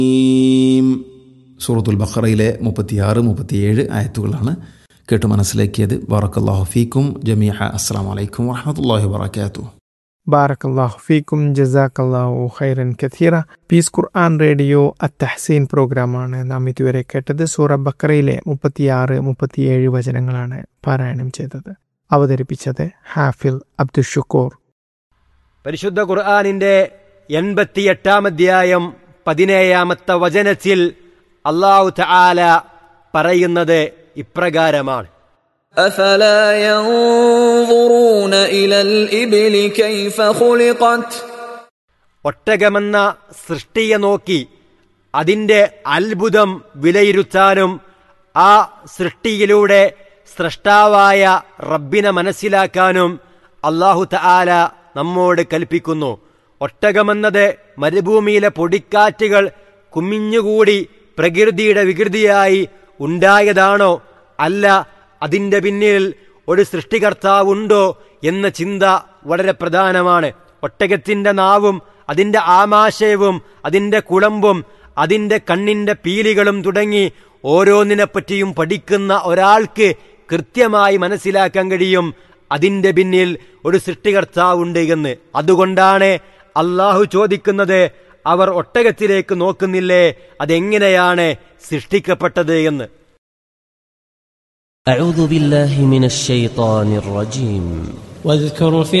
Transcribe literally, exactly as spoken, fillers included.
സൂറത്തുൽ ബഖറയിലെ മുപ്പത്തിയാറ് മുപ്പത്തിയേഴ് ആയത്തുകളാണ് കേട്ട് മനസ്സിലാക്കിയത്. ബാറക്കല്ലാഹു ഫീക്കും ജമീഅ. അസ്സലാമു അലൈക്കും വറഹ്മത്തുള്ളാഹി വബറകാതുഹു. ബാറക്കല്ലാഹു ഫീക്കും ജസാക്കല്ലാഹു ഖൈറൻ കഥീറ. പീസ് ഖുർആൻ റേഡിയോ അത്തഹ്സീൻ പ്രോഗ്രാമാണ് നാം ഇതുവരെ കേട്ടത്. സൂറ ബഖറയിലെ മുപ്പത്തിയാറ് മുപ്പത്തിയേഴ് വചനങ്ങളാണ് പാരായണം ചെയ്തത്. അവതരിപ്പിച്ചത് ഹാഫിൽ അബ്ദുഷുക്കൂർ. പരിശുദ്ധ ഖുർആനിന്റെ എൺപത്തിയെട്ടാം അധ്യായം പതിനേഴാമത്തെ വചനത്തിൽ അല്ലാഹു തആല പറയുന്നത് ഇപ്രകാരമാണ്: അഫലാ യൻദുറൂന ഇലൽ ഇബ്ലി കൈഫ ഖുലിഖത്. ഒട്ടകമെന്ന സൃഷ്ടിയെ നോക്കി അതിന്റെ അത്ഭുതം വിലയിരുത്താനും ആ സൃഷ്ടിയിലൂടെ സ്രഷ്ടാവായ റബ്ബിനെ മനസ്സിലാക്കാനും അല്ലാഹു തആല നമ്മോട് കൽപ്പിക്കുന്നു. ഒട്ടകമെന്നത് മരുഭൂമിയിലെ പൊടിക്കാറ്റുകൾ കുമിഞ്ഞുകൂടി പ്രകൃതിയുടെ വികൃതിയായി ഉണ്ടായതാണോ, അല്ല അതിൻ്റെ പിന്നിൽ ഒരു സൃഷ്ടികർത്താവുണ്ടോ എന്ന ചിന്ത വളരെ പ്രധാനമാണ്. ഒട്ടകത്തിൻ്റെ നാവും അതിൻ്റെ ആമാശയവും അതിൻ്റെ കുളമ്പും അതിൻ്റെ കണ്ണിൻ്റെ പീലികളും തുടങ്ങി ഓരോന്നിനെപ്പറ്റിയും പഠിക്കുന്ന ഒരാൾക്ക് കൃത്യമായി മനസ്സിലാക്കാൻ കഴിയും അതിൻ്റെ പിന്നിൽ ഒരു സൃഷ്ടികർത്താവുണ്ട് എന്ന്. അതുകൊണ്ടാണ് അള്ളാഹു ചോദിക്കുന്നത്, അവർ ഒട്ടകത്തിലേക്ക് നോക്കുന്നില്ലേ, അതെങ്ങനെയാണ് സൃഷ്ടിക്കപ്പെട്ടത് എന്ന്. أعوذ بالله من الشيطان الرجيم. واذكر في